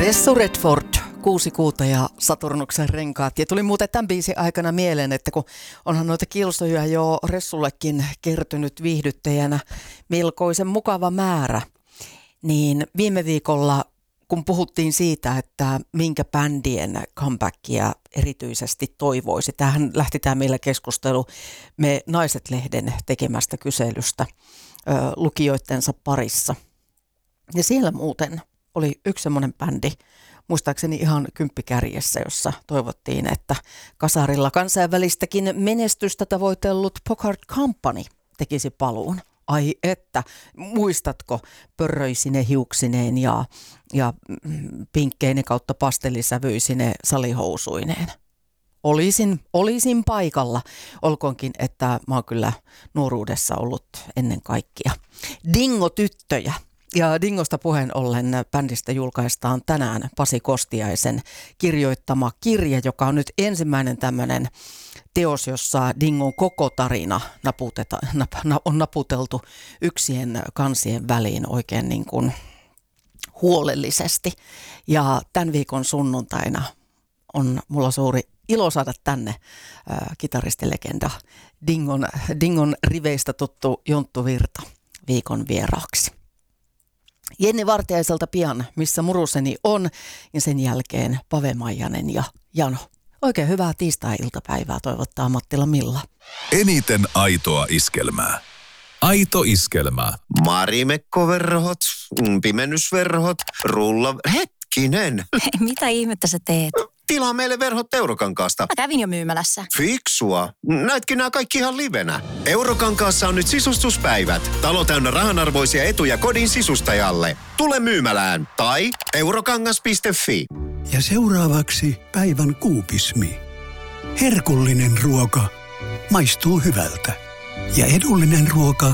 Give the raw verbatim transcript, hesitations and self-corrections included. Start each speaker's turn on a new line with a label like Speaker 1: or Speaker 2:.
Speaker 1: Essu Redford, Kuusi kuuta ja Saturnuksen renkaat. Ja tuli muuten tämän biisin aikana mieleen, että kun onhan noita kilsoja jo Ressullekin kertynyt viihdyttäjänä melkoisen mukava määrä, niin viime viikolla kun puhuttiin siitä, että minkä bändien comebackia erityisesti toivoisi. Tähän lähti tämä meillä keskustelu me Naiset-lehden tekemästä kyselystä ö, lukijoittensa parissa. Ja siellä muuten oli yksi semmoinen bändi, muistaakseni ihan kymppikärjessä, jossa toivottiin, että kasarilla kansainvälistäkin menestystä tavoitellut Pocard Company tekisi paluun. Ai että, muistatko pörröisine hiuksineen ja, ja pinkkeine kautta pastellisävyisine salihousuineen? Olisin, olisin paikalla, olkoonkin, että mä oon kyllä nuoruudessa ollut ennen kaikkea dingotyttöjä. Ja Dingosta puheen ollen bändistä julkaistaan tänään Pasi Kostiaisen kirjoittama kirja, joka on nyt ensimmäinen tämmöinen teos, jossa Dingon koko tarina naputeta, nap, na, on naputeltu yksien kansien väliin oikein niin kuin huolellisesti. Ja tämän viikon sunnuntaina on mulla suuri ilo saada tänne äh, kitaristilegenda Dingon, Dingon riveistä tuttu Jonttu Virta viikon vieraaksi. Jenni Vartiaiselta pian, missä muruseni on, ja sen jälkeen Pave Maijanen ja Jano. Oikein hyvää tiistai-iltapäivää toivottaa Mattila Milla.
Speaker 2: Eniten aitoa iskelmää. Aito iskelmä.
Speaker 3: Marimekkoverhot, pimennysverhot, rulla... Hetkinen!
Speaker 4: Mitä ihmettä sä teet?
Speaker 3: Tilaa meille verhot Eurokankaasta.
Speaker 4: Mä kävin jo myymälässä.
Speaker 3: Fiksua. Näitkin nämä kaikki ihan livenä. Eurokankaassa on nyt sisustuspäivät. Talo täynnä rahanarvoisia etuja kodin sisustajalle. Tule myymälään tai eurokangas piste fi.
Speaker 5: Ja seuraavaksi päivän kuupismi. Herkullinen ruoka maistuu hyvältä. Ja edullinen ruoka